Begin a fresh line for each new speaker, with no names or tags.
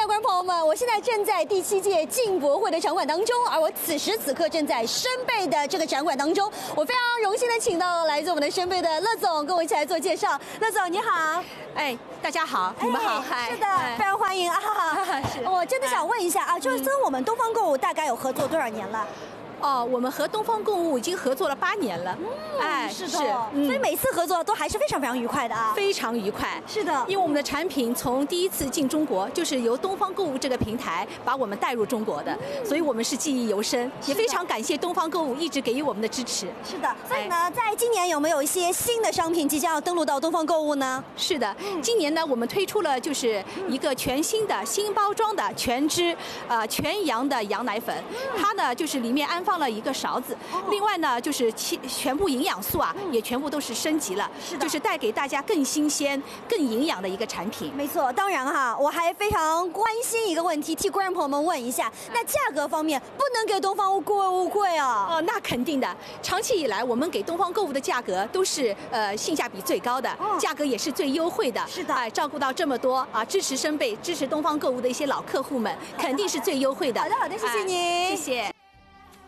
观众朋友们，我现在正在第7届进博会的场馆当中，而我此时此刻正在深贝的这个展馆当中。我非常荣幸的请到了来自我们的深贝的乐总，跟我一起来做介绍。乐总你好，
大家好，你们好，嗨，
是的，非常欢迎啊！
是，
我真的想问一下啊，就是跟我们东方购物大概有合作多少年了？
我们和东方购物已经合作了8年了，
是的，所以每次合作都还是非常非常愉快的啊，
非常愉快，
是的，
因为我们的产品从第一次进中国就是由东方购物这个平台把我们带入中国的，所以我们是记忆犹深，也非常感谢东方购物一直给予我们的支持。
是的，所以呢，在今年有没有一些新的商品即将要登陆到东方购物呢？
是的，今年呢，我们推出了就是一个全新的新包装的全脂全羊的羊奶粉，它呢就是里面安放了一个勺子，另外呢就是全部营养素也全部都是升级了，就是带给大家更新鲜、更营养的一个产品。
没错，当然我还非常关心一个问题，替观众朋友们问一下，那价格方面不能给东方购物贵啊？
那肯定的，长期以来我们给东方购物的价格都是性价比最高的，价格也是最优惠的。
是的，
照顾到这么多支持深贝、支持东方购物的一些老客户们，肯定是最优惠的。
好的，谢谢您，
谢谢。